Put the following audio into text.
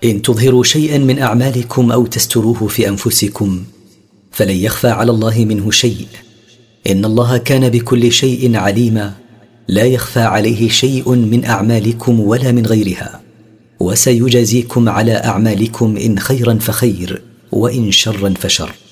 إن تظهروا شيئا من أعمالكم أو تستروه في أنفسكم فلن يخفى على الله منه شيء، إن الله كان بكل شيء عليما، لا يخفى عليه شيء من أعمالكم ولا من غيرها، وسيجازيكم على أعمالكم إن خيرا فخير وإن شرا فشر.